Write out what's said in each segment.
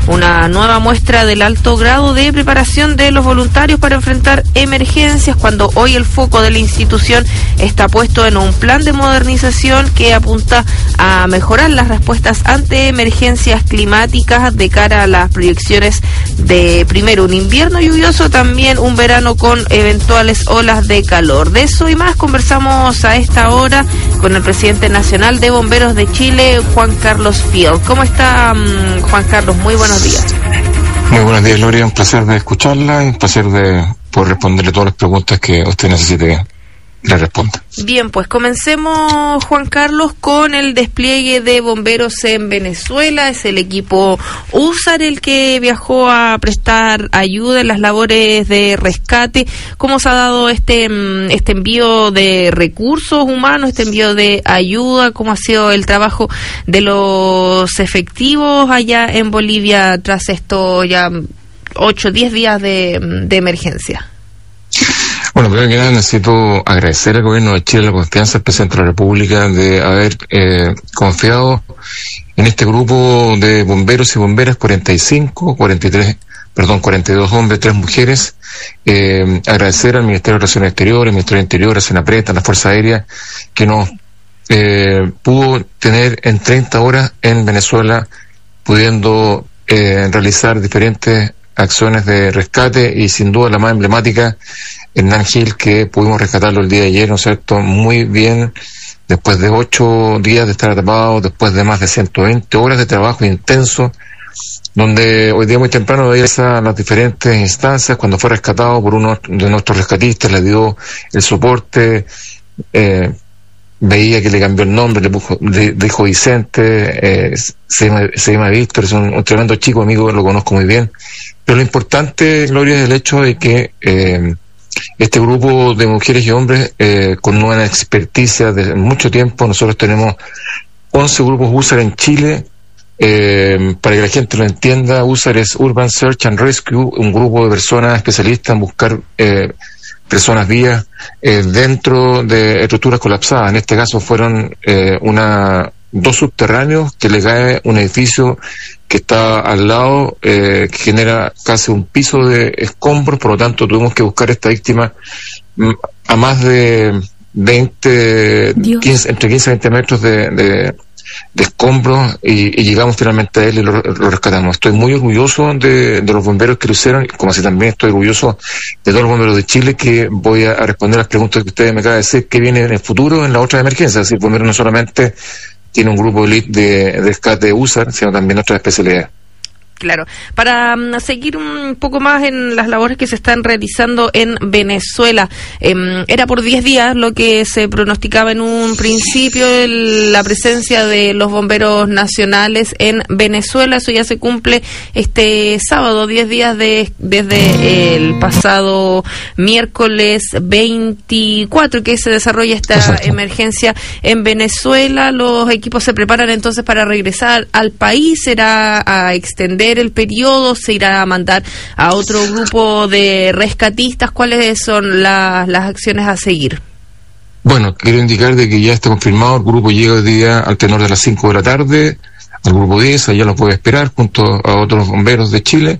una nueva muestra del alto grado de preparación de los voluntarios para enfrentar emergencias, cuando hoy el foco de la institución está puesto en un plan de modernización que apunta a mejorar las respuestas ante emergencias climáticas de cara a las proyecciones de, primero, un invierno lluvioso, también un verano con eventuales olas de calor. De eso y más conversamos a esta hora con el presidente nacional de Bomberos de Chile, Juan Carlos Field. ¿Cómo está, Juan Carlos? Muy buenos días. Muy buenos días, Gloria. Un placer de escucharla y un placer de poder responderle todas las preguntas que usted necesite le responda. Bien, pues comencemos, Juan Carlos, con el despliegue de bomberos en Venezuela. Es el equipo USAR el que viajó a prestar ayuda en las labores de rescate. ¿Cómo se ha dado este envío de recursos humanos, este envío de ayuda? ¿Cómo ha sido el trabajo de los efectivos allá en Bolivia tras estos ya 8 o 10 días de emergencia? Bueno, primero que nada necesito agradecer al gobierno de Chile la confianza del presidente de la República de haber confiado en este grupo de bomberos y bomberas, 42 hombres, 3 mujeres. Agradecer al Ministerio de Relaciones Exteriores, al Ministerio del Interior, a Senapret, a la Fuerza Aérea, que nos pudo tener en 30 horas en Venezuela, pudiendo realizar diferentes acciones de rescate, y sin duda la más emblemática, Hernán Gil, que pudimos rescatarlo el día de ayer, ¿no es cierto?, muy bien, después de 8 días de estar atrapado, después de más de 120 horas de trabajo intenso, donde hoy día muy temprano veía las diferentes instancias. Cuando fue rescatado por uno de nuestros rescatistas, le dio el soporte, veía que le cambió el nombre, le dijo Vicente, se llama Víctor, es un tremendo chico, amigo, lo conozco muy bien. Pero lo importante, Gloria, es el hecho de que este grupo de mujeres y hombres con una experticia de mucho tiempo, nosotros tenemos 11 grupos USAR en Chile. Para que la gente lo entienda, USAR es Urban Search and Rescue, un grupo de personas especialistas en buscar personas vivas dentro de estructuras colapsadas. En este caso fueron 2 subterráneos que le cae un edificio que está al lado, que genera casi un piso de escombros. Por lo tanto tuvimos que buscar esta víctima a más de 15, entre 15 y 20 metros de escombros, y llegamos finalmente a él y lo rescatamos. Estoy muy orgulloso de los bomberos que lo hicieron, como así también estoy orgulloso de todos los bomberos de Chile, que voy a responder las preguntas que ustedes me acaban de decir, que viene en el futuro en la otra emergencia. Es decir, bomberos no solamente tiene un grupo elite de rescate de USAR, sino también otras especialidades. Claro. Para seguir un poco más en las labores que se están realizando en Venezuela, era por 10 días lo que se pronosticaba en un principio, la presencia de los bomberos nacionales en Venezuela. Eso ya se cumple este sábado, 10 días desde el pasado miércoles 24 que se desarrolla esta emergencia en Venezuela. Los equipos se preparan entonces para regresar al país. ¿Será a extender el periodo? ¿Se irá a mandar a otro grupo de rescatistas? ¿Cuáles son las acciones a seguir? Bueno, quiero indicar de que ya está confirmado. El grupo llega hoy día al tenor de las 5 de la tarde, al grupo 10, allá lo puede esperar junto a otros bomberos de Chile.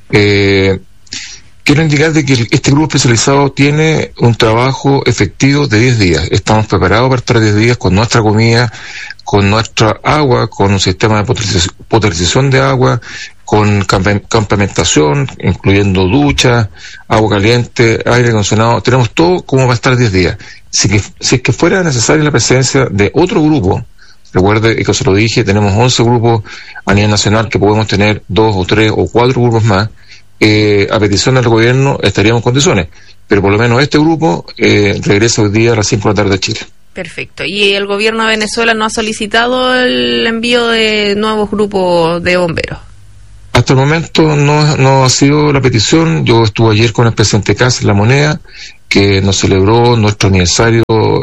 Quiero indicar de que este grupo especializado tiene un trabajo efectivo de 10 días. Estamos preparados para estar 10 días con nuestra comida, con nuestra agua, con un sistema de potabilización de agua, con campamentación, incluyendo ducha, agua caliente, aire acondicionado. Tenemos todo como va a estar 10 días. Si es que fuera necesaria la presencia de otro grupo, recuerde que se lo dije, tenemos 11 grupos a nivel nacional, que podemos tener 2 o 3 o 4 grupos más. A petición del gobierno estaríamos en condiciones, pero por lo menos este grupo regresa hoy día a las 5 de la tarde a Chile. Perfecto. ¿Y el gobierno de Venezuela no ha solicitado el envío de nuevos grupos de bomberos? Hasta el momento no ha sido la petición. Yo estuve ayer con el presidente Kast en La Moneda, que nos celebró nuestro aniversario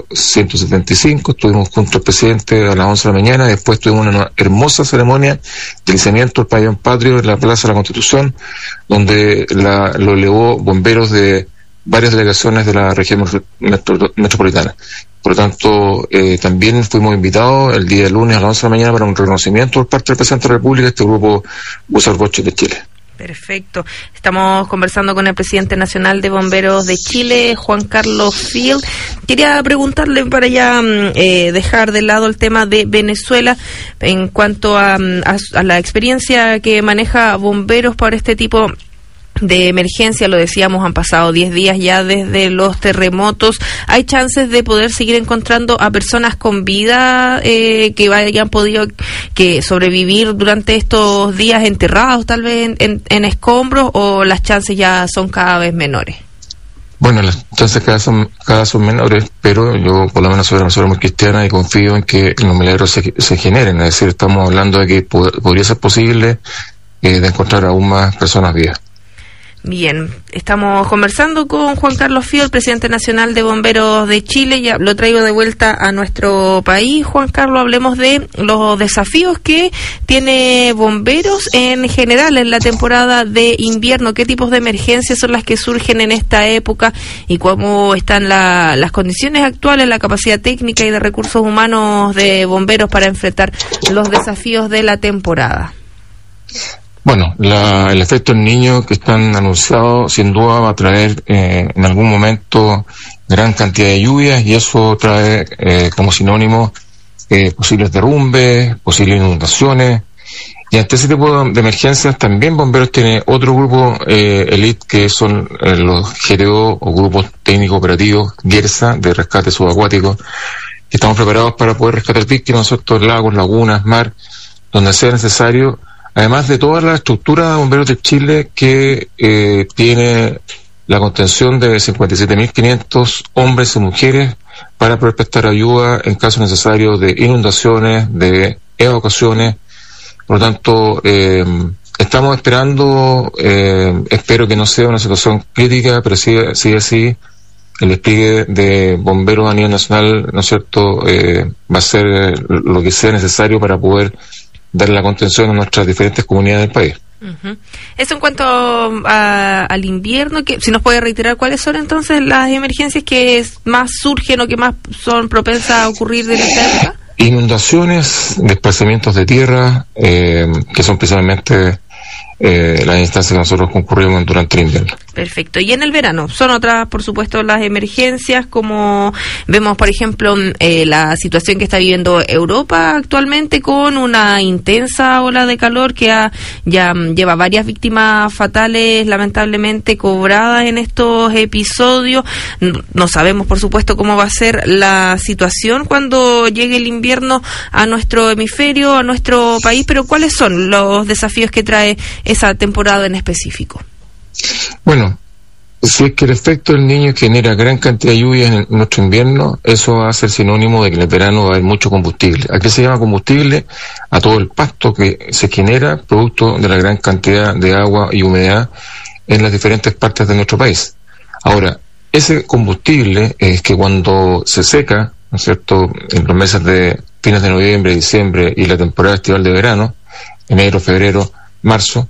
175. Estuvimos junto al presidente a las 11 de la mañana. Después tuvimos una hermosa ceremonia de izamiento del pabellón patrio en la Plaza de la Constitución, donde lo elevó bomberos de varias delegaciones de la región metropolitana. Por lo tanto, también fuimos invitados el día lunes a las 11 de la mañana para un reconocimiento por parte del presidente de la República de este grupo Buses Roche de Chile. Perfecto. Estamos conversando con el presidente nacional de Bomberos de Chile, Juan Carlos Field. Quería preguntarle, para ya dejar de lado el tema de Venezuela, en cuanto a la experiencia que maneja Bomberos para este tipo de emergencia. Lo decíamos, han pasado 10 días ya desde los terremotos. ¿Hay chances de poder seguir encontrando a personas con vida que hayan podido sobrevivir durante estos días enterrados tal vez en escombros, o las chances ya son cada vez menores? Bueno, las chances cada vez son menores, pero yo por lo menos soy una persona muy cristiana y confío en que los milagros se generen. Es decir, estamos hablando de que podría ser posible de encontrar aún más personas vivas. Bien, estamos conversando con Juan Carlos Field, presidente nacional de Bomberos de Chile. Ya lo traigo de vuelta a nuestro país. Juan Carlos, hablemos de los desafíos que tiene Bomberos en general en la temporada de invierno. ¿Qué tipos de emergencias son las que surgen en esta época y cómo están las condiciones actuales, la capacidad técnica y de recursos humanos de Bomberos para enfrentar los desafíos de la temporada? Bueno, el efecto El Niño que están anunciados sin duda va a traer en algún momento gran cantidad de lluvias, y eso trae como sinónimo posibles derrumbes, posibles inundaciones. Y ante ese tipo de emergencias también Bomberos tiene otro grupo elite, que son los GTO o grupos técnicos operativos GERSA de rescate subacuático, que estamos preparados para poder rescatar víctimas en estos lagos, lagunas, mar, donde sea necesario. Además de toda la estructura de Bomberos de Chile, que tiene la contención de 57.500 hombres y mujeres para poder prestar ayuda en caso necesario de inundaciones, de evacuaciones. Por lo tanto, estamos esperando, espero que no sea una situación crítica, pero sí así, el despliegue de bomberos a nivel nacional, ¿no es cierto?, va a ser lo que sea necesario para poder dar la contención a nuestras diferentes comunidades del país. Uh-huh. Eso en cuanto al invierno, que si nos puede reiterar cuáles son entonces las emergencias que más surgen o que más son propensas a ocurrir en esta época. Inundaciones, desplazamientos de tierra, que son principalmente las instancias que nosotros concurrimos durante el invierno. Perfecto. Y en el verano son otras, por supuesto, las emergencias, como vemos, por ejemplo, la situación que está viviendo Europa actualmente, con una intensa ola de calor que ya lleva varias víctimas fatales, lamentablemente cobradas en estos episodios. No sabemos, por supuesto, cómo va a ser la situación cuando llegue el invierno a nuestro hemisferio, a nuestro país, pero ¿cuáles son los desafíos que trae esa temporada en específico? Bueno, si es que el efecto del Niño genera gran cantidad de lluvias en nuestro invierno, eso va a ser sinónimo de que en el verano va a haber mucho combustible. ¿A qué se llama combustible? A todo el pasto que se genera producto de la gran cantidad de agua y humedad en las diferentes partes de nuestro país. Ahora, ese combustible es que cuando se seca, ¿no es cierto?, en los meses de fines de noviembre, diciembre y la temporada estival de verano, enero, febrero, marzo,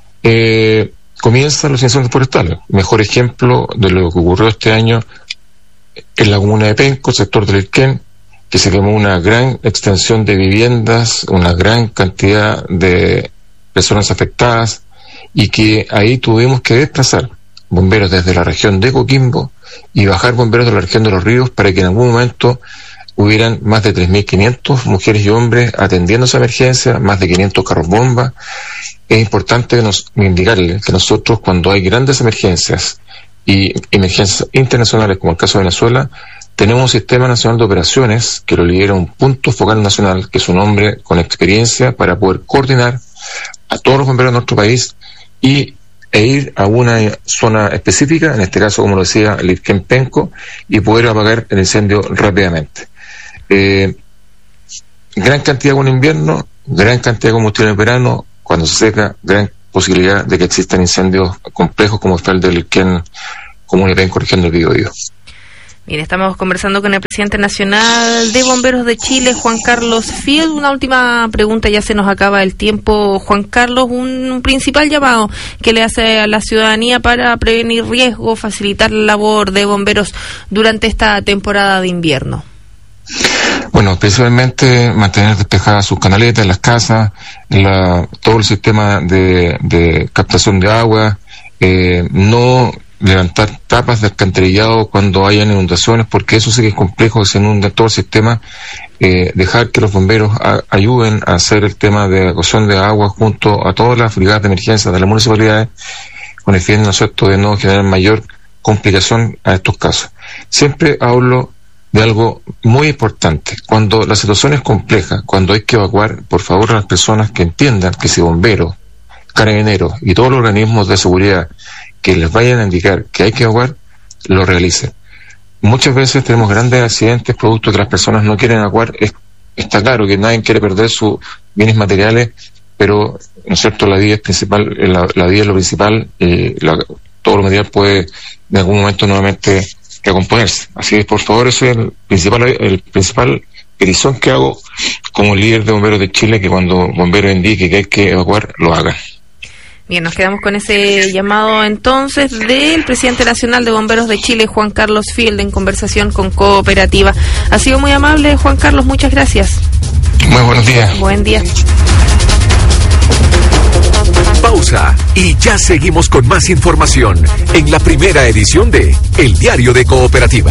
comienzan los incendios forestales. Mejor ejemplo de lo que ocurrió este año en la comuna de Penco, sector del Irquén, que se quemó una gran extensión de viviendas, una gran cantidad de personas afectadas, y que ahí tuvimos que desplazar bomberos desde la región de Coquimbo y bajar bomberos de la región de Los Ríos para que en algún momento hubieran más de 3.500 mujeres y hombres atendiendo esa emergencia, más de 500 carros bomba. Es importante indicarle que nosotros, cuando hay grandes emergencias y emergencias internacionales, como el caso de Venezuela, tenemos un sistema nacional de operaciones que lo lidera un punto focal nacional, que es un hombre con experiencia para poder coordinar a todos los bomberos de nuestro país e ir a una zona específica, en este caso, como lo decía, el Irquén Penco, y poder apagar el incendio rápidamente. Gran cantidad con invierno, gran cantidad de combustible en verano. Cuando se seca, gran posibilidad de que existan incendios complejos como fue el del Irquén, comuna de Penco, región del Biobío. Bien, estamos conversando con el presidente nacional de Bomberos de Chile, Juan Carlos Field. Una última pregunta, ya se nos acaba el tiempo, Juan Carlos. Un principal llamado que le hace a la ciudadanía para prevenir riesgos, facilitar la labor de bomberos durante esta temporada de invierno. Bueno, principalmente mantener despejadas sus canaletas, las casas, todo el sistema de captación de agua, no levantar tapas de alcantarillado cuando hayan inundaciones, porque eso sí que es complejo, se inunda todo el sistema. Dejar que los bomberos ayuden a hacer el tema de evacuación de agua junto a todas las brigadas de emergencia de las municipalidades, con el fin, ¿no es cierto?, de no generar mayor complicación a estos casos. Siempre hablo de algo muy importante: cuando la situación es compleja, cuando hay que evacuar, por favor, a las personas que entiendan que si bomberos, carabineros y todos los organismos de seguridad que les vayan a indicar que hay que evacuar, lo realicen. Muchas veces tenemos grandes accidentes producto de que las personas no quieren evacuar. Está claro que nadie quiere perder sus bienes materiales, pero, ¿no es cierto?, la vida es principal, la vida es lo principal, todo lo material puede en algún momento nuevamente recomponerse. Así que, por favor, ese es el principal petición que hago como líder de Bomberos de Chile, que cuando bomberos indique que hay que evacuar, lo hagan. Bien, nos quedamos con ese llamado entonces del presidente nacional de Bomberos de Chile, Juan Carlos Field, en conversación con Cooperativa. Ha sido muy amable, Juan Carlos, muchas gracias. Muy buenos días. Buen día. Pausa y ya seguimos con más información en la primera edición de El Diario de Cooperativa.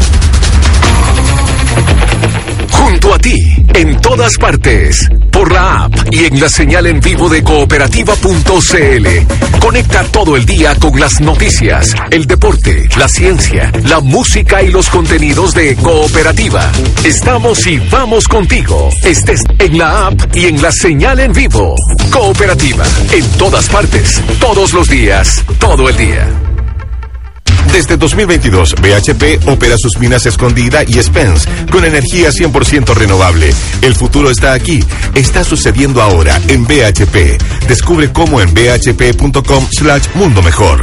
Junto a ti, en todas partes, por la app y en la señal en vivo de cooperativa.cl. Conecta todo el día con las noticias, el deporte, la ciencia, la música y los contenidos de Cooperativa. Estamos y vamos contigo. Estés en la app y en la señal en vivo. Cooperativa, en todas partes, todos los días, todo el día. Desde 2022, BHP opera sus minas Escondida y Spence con energía 100% renovable. El futuro está aquí. Está sucediendo ahora en BHP. Descubre cómo en bhp.com/mundo mejor.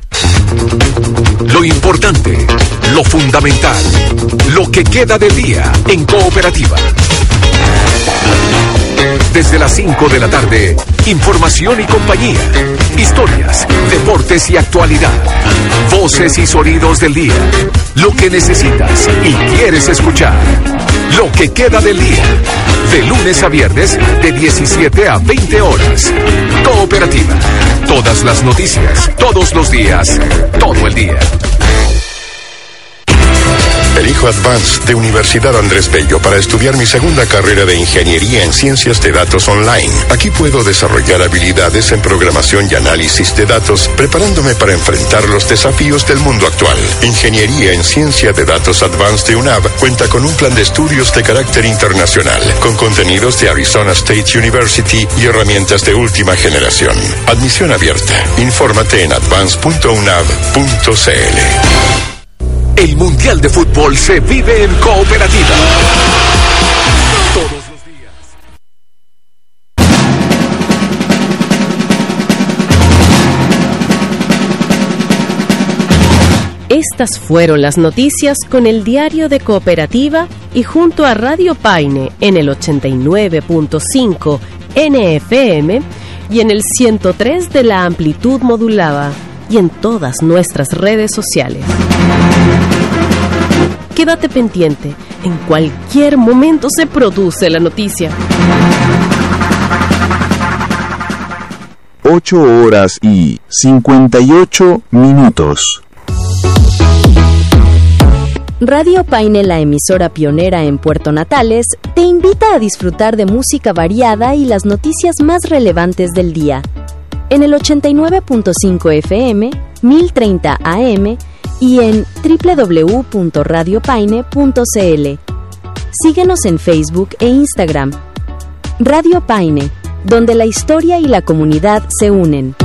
Lo importante, lo fundamental, lo que queda del día en Cooperativa. Desde las 5 de la tarde, información y compañía, historias, deportes y actualidad, voces y sonidos del día, lo que necesitas y quieres escuchar, lo que queda del día, de lunes a viernes de 17 a 20 horas. Cooperativa, todas las noticias, todos los días, todo el día. Elijo Advanced de Universidad Andrés Bello para estudiar mi segunda carrera de Ingeniería en Ciencias de Datos Online. Aquí puedo desarrollar habilidades en programación y análisis de datos, preparándome para enfrentar los desafíos del mundo actual. Ingeniería en Ciencia de Datos Advanced de UNAV cuenta con un plan de estudios de carácter internacional, con contenidos de Arizona State University y herramientas de última generación. Admisión abierta. Infórmate en advance.unav.cl. El Mundial de Fútbol se vive en Cooperativa. Todos los días. Estas fueron las noticias con el Diario de Cooperativa y junto a Radio Paine en el 89.5 NFM y en el 103 de la amplitud modulada y en todas nuestras redes sociales. Quédate pendiente, en cualquier momento se produce la noticia. 8:58. Radio Paine, la emisora pionera en Puerto Natales, te invita a disfrutar de música variada y las noticias más relevantes del día. En el 89.5 FM, 1030 AM y en www.radiopaine.cl. Síguenos en Facebook e Instagram. Radio Paine, donde la historia y la comunidad se unen.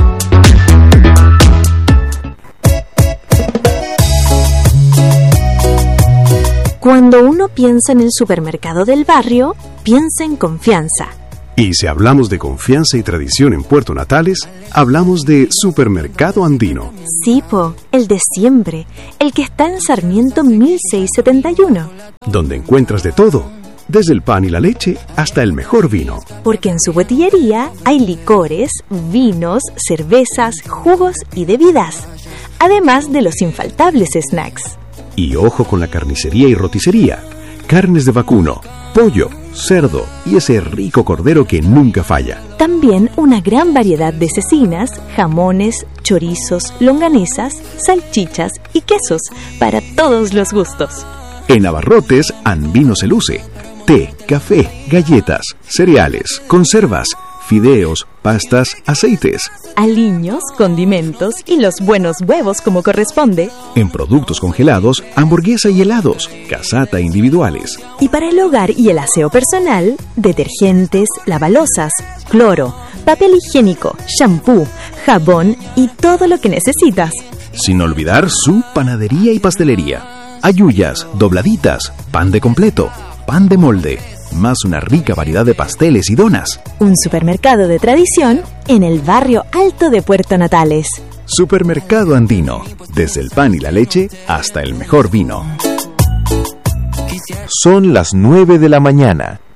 Cuando uno piensa en el supermercado del barrio, piensa en confianza. Y si hablamos de confianza y tradición en Puerto Natales, hablamos de Supermercado Andino. Sí, po, el de siempre, el que está en Sarmiento 1671. Donde encuentras de todo, desde el pan y la leche hasta el mejor vino. Porque en su botillería hay licores, vinos, cervezas, jugos y bebidas. Además de los infaltables snacks. Y ojo con la carnicería y roticería. Carnes de vacuno, pollo, cerdo y ese rico cordero que nunca falla. También una gran variedad de cecinas, jamones, chorizos, longanizas, salchichas y quesos para todos los gustos. En Abarrotes, Andino se luce. Té, café, galletas, cereales, conservas, fideos, pastas, aceites. Aliños, condimentos y los buenos huevos como corresponde. En productos congelados, hamburguesa y helados, casata individuales. Y para el hogar y el aseo personal, detergentes, lavalosas, cloro, papel higiénico, shampoo, jabón y todo lo que necesitas. Sin olvidar su panadería y pastelería. Ayuyas, dobladitas, pan de completo, pan de molde, más una rica variedad de pasteles y donas. Un supermercado de tradición en el barrio alto de Puerto Natales. Supermercado Andino, desde el pan y la leche hasta el mejor vino. Son las 9 de la mañana.